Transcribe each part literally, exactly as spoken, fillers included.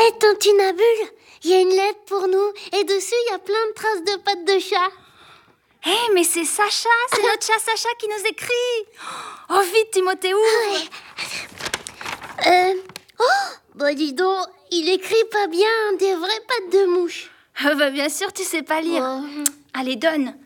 Hé, Tintinabule, il y a une lettre pour nous et dessus il y a plein de traces de pattes de chat. Hé, hey, mais c'est Sacha, c'est notre chat Sacha qui nous écrit. Oh, vite, Timothée, ouvre. Euh... Oh, bah dis donc, il écrit pas bien, des vraies pattes de mouche. Ah bah bien sûr, tu sais pas lire. Oh. Allez, donne.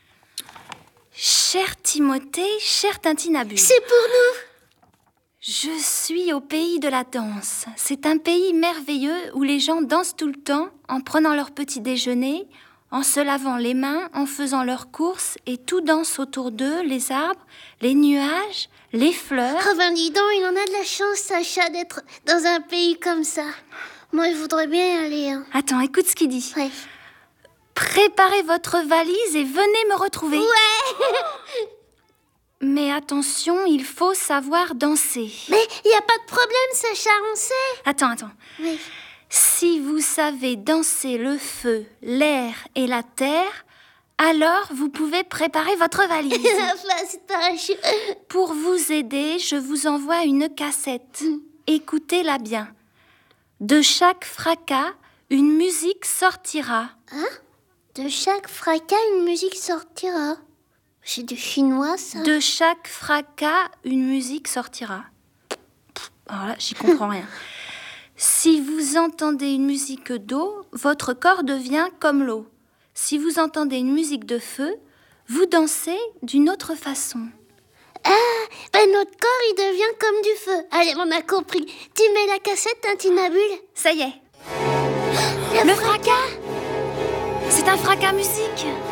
Cher Timothée, cher Tintinabule. C'est pour nous. Je suis au pays de la danse. C'est un pays merveilleux où les gens dansent tout le temps en prenant leur petit déjeuner, en se lavant les mains, en faisant leurs courses et tout danse autour d'eux, les arbres, les nuages, les fleurs. Oh ben dis donc, il en a de la chance, Sacha, d'être dans un pays comme ça. Moi, je voudrais bien y aller. Hein. Attends, écoute ce qu'il dit. Ouais. Préparez votre valise et venez me retrouver. Ouais. Mais attention, il faut savoir danser. Mais il n'y a pas de problème, Sacha, on sait. Attends, attends. Oui. Si vous savez danser le feu, l'air et la terre, alors vous pouvez préparer votre valise. La face parachute. Pour vous aider, je vous envoie une cassette. Mm. Écoutez-la bien. De chaque fracas, une musique sortira. Hein? De chaque fracas, une musique sortira. C'est du chinois, ça. De chaque fracas, une musique sortira. Pff, alors là, j'y comprends rien. Si vous entendez une musique d'eau, votre corps devient comme l'eau. Si vous entendez une musique de feu, vous dansez d'une autre façon. Ah, ben notre corps, il devient comme du feu. Allez, on a compris. Tu mets la cassette, Tintinabule. Ça y est. Le, Le fracas. C'est un fracas musique.